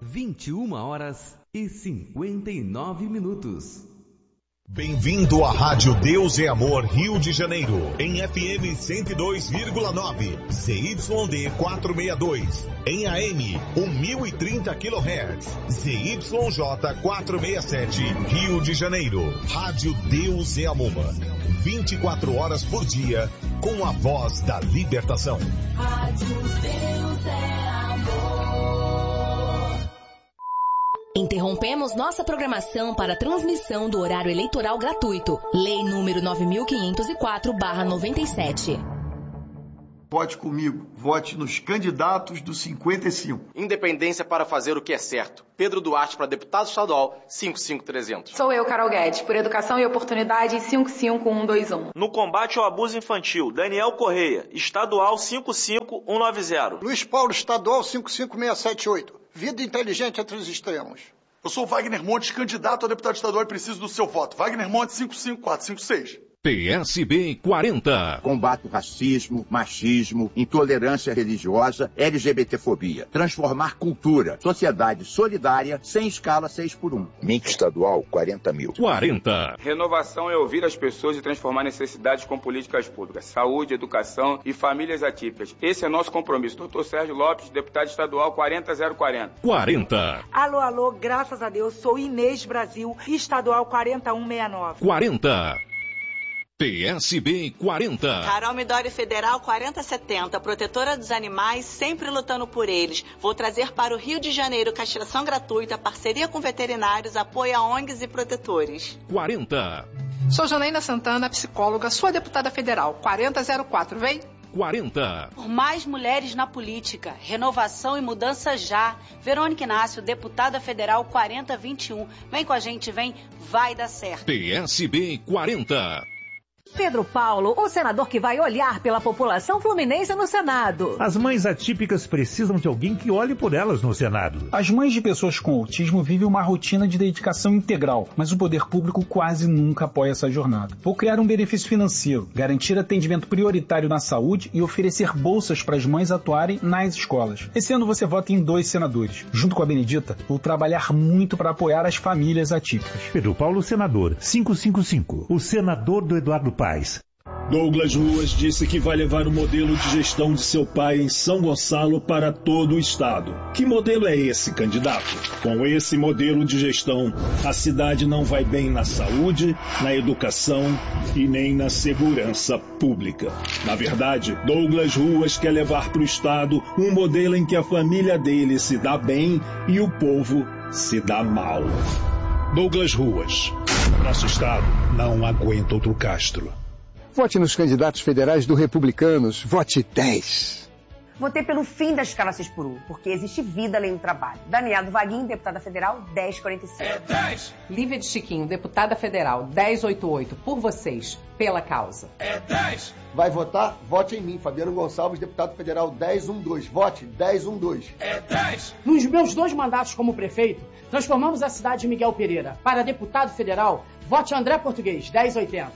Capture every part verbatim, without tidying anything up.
vinte e uma horas e cinquenta e nove minutos. Bem-vindo à Rádio Deus é Amor Rio de Janeiro, em F M cento e dois vírgula nove, Z Y D quatrocentos e sessenta e dois, em A M mil e trinta quilohertz, Z Y J quatrocentos e sessenta e sete, Rio de Janeiro. Rádio Deus é Amor, vinte e quatro horas por dia, com a voz da libertação. Rádio Deus é Amor. Interrompemos nossa programação para a transmissão do horário eleitoral gratuito. Lei número nove mil quinhentos e quatro barra noventa e sete. Vote comigo. Vote nos candidatos do cinquenta e cinco. Independência para fazer o que é certo. Pedro Duarte para deputado estadual cinco cinco trezentos. Sou eu, Carol Guedes, por educação e oportunidade cinco cinco um dois um. No combate ao abuso infantil, Daniel Correia, estadual cinco cinco um nove zero. Luiz Paulo, estadual cinco cinco seis sete oito. Vida inteligente entre os extremos. Eu sou Wagner Montes, candidato a deputado estadual e preciso do seu voto. Wagner Montes cinco cinco quatro cinco seis. P S B quarenta. Combate o racismo, machismo, intolerância religiosa, LGBTfobia. Transformar cultura, sociedade solidária, sem escala seis por um. M I C estadual, quarenta mil. quarenta. Renovação é ouvir as pessoas e transformar necessidades com políticas públicas. Saúde, educação e famílias atípicas. Esse é nosso compromisso. doutor Sérgio Lopes, deputado estadual quarenta mil quarenta. quarenta. Alô, alô, graças a Deus, sou Inês Brasil, estadual quarenta um sessenta e nove. quarenta. P S B quarenta. Carol Midori Federal quarenta setenta, protetora dos animais, sempre lutando por eles. Vou trazer para o Rio de Janeiro castração gratuita, parceria com veterinários, apoio a O N Gs e protetores. quarenta. Sou Janaína Santana, psicóloga, sua deputada federal quarenta zero quatro, vem? quarenta. Por mais mulheres na política, renovação e mudança já. Verônica Inácio, deputada federal quarenta vinte e um. Vem com a gente, vem, vai dar certo. P S B quarenta. Pedro Paulo, o senador que vai olhar pela população fluminense no Senado. As mães atípicas precisam de alguém que olhe por elas no Senado. As mães de pessoas com autismo vivem uma rotina de dedicação integral, mas o poder público quase nunca apoia essa jornada. Vou criar um benefício financeiro, garantir atendimento prioritário na saúde e oferecer bolsas para as mães atuarem nas escolas. Esse ano você vota em dois senadores. Junto com a Benedita, vou trabalhar muito para apoiar as famílias atípicas. Pedro Paulo, senador, quinhentos e cinquenta e cinco. O senador do Eduardo Paes. Douglas Ruas disse que vai levar o modelo de gestão de seu pai em São Gonçalo para todo o estado. Que modelo é esse, candidato? Com esse modelo de gestão, a cidade não vai bem na saúde, na educação e nem na segurança pública. Na verdade, Douglas Ruas quer levar para o estado um modelo em que a família dele se dá bem e o povo se dá mal. Douglas Ruas. Nosso estado não aguenta outro Castro. Vote nos candidatos federais do Republicanos. Vote dez. Votei pelo fim da escala seis por um, porque existe vida além do trabalho. Daniela do Vaguinho, deputada federal, dez quarenta e cinco. É dez. Lívia de Chiquinho, deputada federal, dez oitenta e oito. Por vocês, pela causa. É dez. Vai votar? Vote em mim. Fabiano Gonçalves, deputado federal, dez doze. Vote dez doze. É dez. Nos meus dois mandatos como prefeito, transformamos a cidade de Miguel Pereira. Para deputado federal, vote André Português, dez oitenta.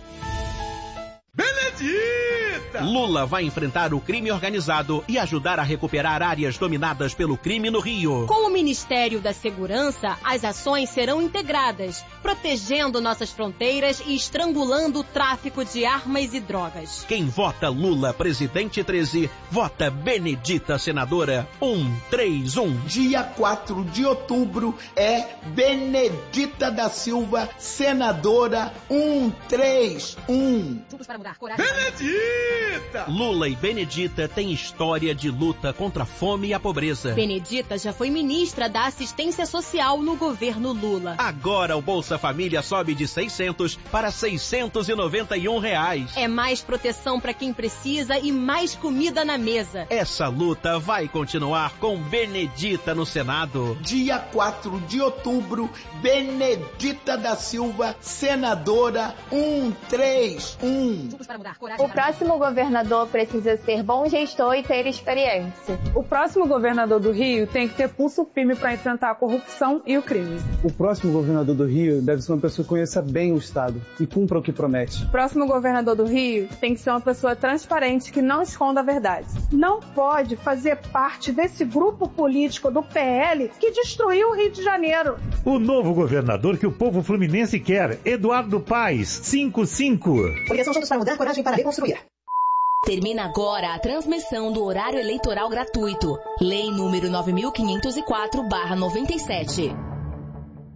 Benedita! Lula vai enfrentar o crime organizado e ajudar a recuperar áreas dominadas pelo crime no Rio. Com o Ministério da Segurança, as ações serão integradas, protegendo nossas fronteiras e estrangulando o tráfico de armas e drogas. Quem vota Lula presidente treze, vota Benedita senadora cento e trinta e um. Dia quatro de outubro é Benedita da Silva senadora cento e trinta e um. Juntos para mudar, coragem. Benedita! Lula e Benedita têm história de luta contra a fome e a pobreza. Benedita já foi ministra da Assistência Social no governo Lula. Agora o Bolsa Família sobe de seiscentos para seiscentos e noventa e um reais. É mais proteção para quem precisa e mais comida na mesa. Essa luta vai continuar com Benedita no Senado. Dia quatro de outubro, Benedita da Silva senadora cento e trinta e um. O próximo governador precisa ser bom gestor e ter experiência. O próximo governador do Rio tem que ter pulso firme para enfrentar a corrupção e o crime. O próximo governador do Rio deve ser uma pessoa que conheça bem o Estado e cumpra o que promete. O próximo governador do Rio tem que ser uma pessoa transparente que não esconda a verdade. Não pode fazer parte desse grupo político do P L que destruiu o Rio de Janeiro. O novo governador que o povo fluminense quer, Eduardo Paes, cinco cinco. Obrigação juntos para mudar, coragem para reconstruir. Termina agora a transmissão do horário eleitoral gratuito. Lei número nove mil quinhentos e quatro barra noventa e sete.